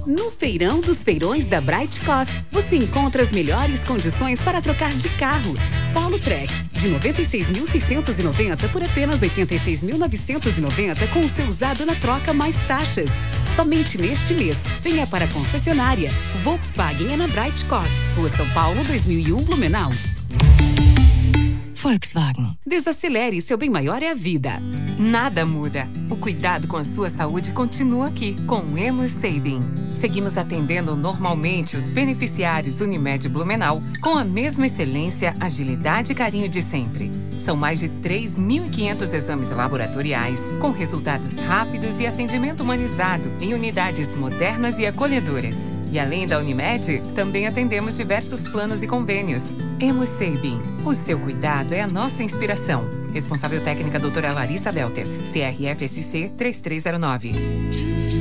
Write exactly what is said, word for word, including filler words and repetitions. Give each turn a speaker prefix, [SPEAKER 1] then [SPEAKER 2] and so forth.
[SPEAKER 1] No Feirão dos Feirões da Bright Coffee, você encontra as melhores condições para trocar de carro. Polo Trek, de noventa e seis mil seiscentos e noventa por apenas oitenta e seis mil novecentos e noventa com o seu usado na troca mais taxas. Somente neste mês, venha para a concessionária. Volkswagen é na Bright Coffee, Rua São Paulo, dois mil e um, Blumenau.
[SPEAKER 2] Volkswagen.
[SPEAKER 1] Desacelere, seu bem maior é a vida.
[SPEAKER 3] Nada muda. O cuidado com a sua saúde continua aqui, com o Hemos Sabin. Seguimos atendendo normalmente os beneficiários Unimed Blumenau com a mesma excelência, agilidade e carinho de sempre. São mais de três mil e quinhentos exames laboratoriais, com resultados rápidos e atendimento humanizado em unidades modernas e acolhedoras. E além da Unimed, também atendemos diversos planos e convênios. Hemos Sabin. O seu cuidado é a nossa inspiração. Responsável técnica doutora Larissa Delter, C R F S C três três zero nove.